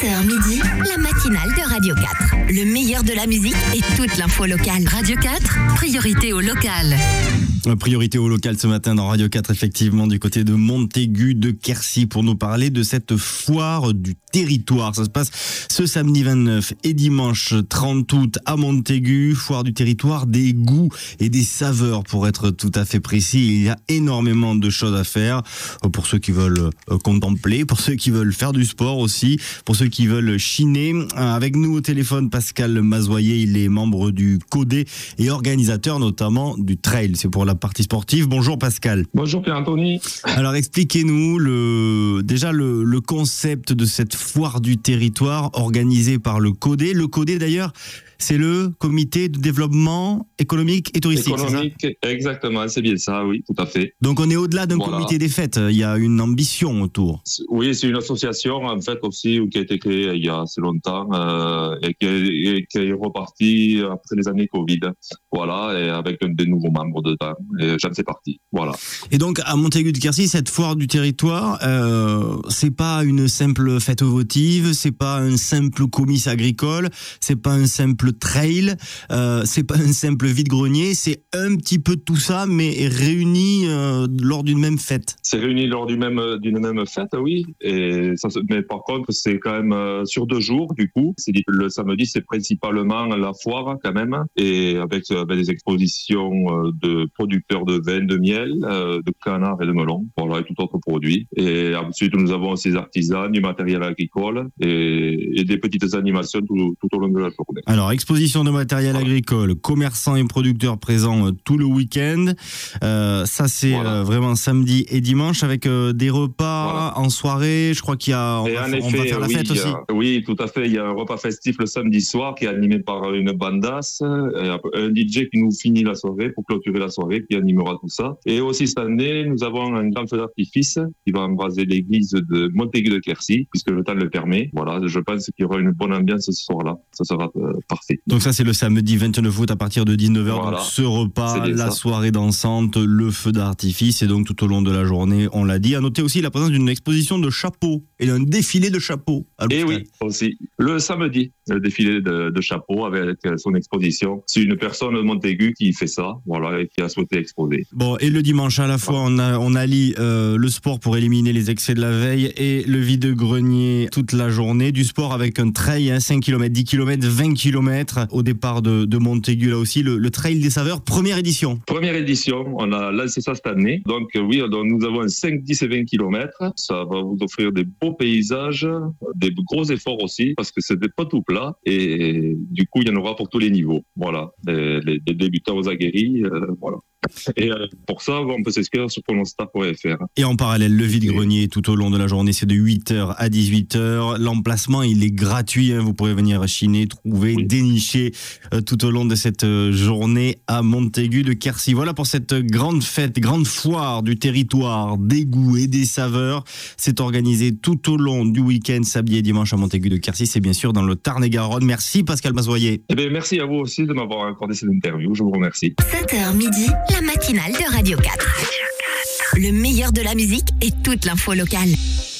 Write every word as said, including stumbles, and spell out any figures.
heures midi, la matinale de Radio quatre. Le meilleur de la musique et toute l'info locale. Radio quatre, priorité au local. Priorité au local ce matin dans Radio quatre, effectivement, du côté de Montaigu de Quercy, pour nous parler de cette foire du territoire. Ça se passe ce samedi vingt-neuf et dimanche trente août à Montaigu. Foire du territoire des goûts et des saveurs, pour être tout à fait précis. Il y a énormément de choses à faire pour ceux qui veulent contempler, pour ceux qui veulent faire du sport aussi, pour ceux qui veulent chiner. Avec nous au téléphone, Pascal Mazoyer, il est membre du Codet et organisateur notamment du trail. C'est pour la partie sportive. Bonjour Pascal. Bonjour Pierre-Anthony. Alors expliquez-nous le, déjà le, le concept de cette foire du territoire organisée par le Codet. Le Codet d'ailleurs, c'est le comité de développement économique et touristique. Économique, c'est ça ? exactement, c'est bien ça, oui, tout à fait. Donc on est au-delà d'un voilà. comité des fêtes, il y a une ambition autour. Oui, c'est une association en fait aussi qui a été créée il y a assez longtemps euh, et, qui est, et qui est repartie après les années Covid. Voilà, et avec des nouveaux membres dedans. Et j'en fais partie. Voilà. Et donc à Montaigu de Quercy, cette foire du territoire, euh, c'est pas une simple fête votive, c'est pas un simple comice agricole, c'est pas un simple trail, euh, c'est pas un simple vide-grenier, c'est un petit peu de tout ça, mais réuni euh, lors d'une même fête. C'est réuni lors du même, d'une même fête, oui. Et ça, mais par contre, c'est quand même euh, sur deux jours, du coup. C'est, le samedi, c'est principalement la foire, quand même, et avec, euh, avec des expositions euh, de producteurs de vin, de miel, euh, de canard et de melon, voilà, et tout autre produit. Et ensuite, nous avons aussi des artisans, du matériel agricole et, et des petites animations tout, tout au long de la journée. Alors, exposition de matériel voilà. agricole, commerçants et producteurs présents euh, tout le week-end. Euh, ça, c'est voilà. euh, vraiment samedi et dimanche avec euh, des repas voilà. en soirée. Je crois qu'il y a. On, et va, en on effet, va faire la oui, fête aussi. A, oui, tout à fait. Il y a un repas festif le samedi soir qui est animé par une bandasse, un D J qui nous finit la soirée pour clôturer la soirée, qui animera tout ça. Et aussi cette année, nous avons un grand feu d'artifice qui va embraser l'église de Montaigu de Quercy, puisque le temps le permet. Voilà, je pense qu'il y aura une bonne ambiance ce soir-là. Ça sera euh, parfait. Donc ça, c'est le samedi vingt-neuf août à partir de dix-neuf heures. Voilà. Donc ce repas, la ça. soirée dansante, le feu d'artifice, et donc tout au long de la journée, on l'a dit. À noter aussi la présence d'une exposition de chapeaux et d'un défilé de chapeaux. Et oui, aussi. Le samedi, le défilé de, de chapeaux avec son exposition. C'est une personne de Montaigu qui fait ça, voilà, et qui a souhaité exposer. Bon, et le dimanche, à la fois, on, a, on allie euh, le sport pour éliminer les excès de la veille et le vide-grenier toute la journée. Du sport avec un trail, hein, cinq kilomètres, dix kilomètres, vingt kilomètres au départ de, de Montaigu, là aussi, le, le Trail des Saveurs, première édition. Première édition, on a lancé ça cette année. Donc oui, donc, nous avons cinq, dix et vingt kilomètres. Ça va vous offrir des beaux paysages, des gros efforts aussi, parce que c'est pas tout plat. Et du coup, il y en aura pour tous les niveaux. Voilà, des, les, les débutants aux aguerris, euh, voilà. Et euh, pour ça, on peut s'inscrire sur prononstar point f r. Et en parallèle, le vide-grenier tout au long de la journée, c'est de huit heures à dix-huit heures. L'emplacement, il est gratuit, hein. Vous pourrez venir chiner, trouver, oui. dénicher euh, tout au long de cette euh, journée à Montaigu de Quercy. Voilà pour cette grande fête, grande foire du territoire, des goûts et des saveurs. C'est organisé tout au long du week-end, samedi et dimanche à Montaigu de Quercy. C'est bien sûr dans le Tarn-et-Garonne. Merci Pascal Mazoyer. Eh bien, merci à vous aussi de m'avoir accordé cette interview. Je vous remercie. sept heures midi, la matinale de Radio quatre. Le meilleur de la musique et toute l'info locale.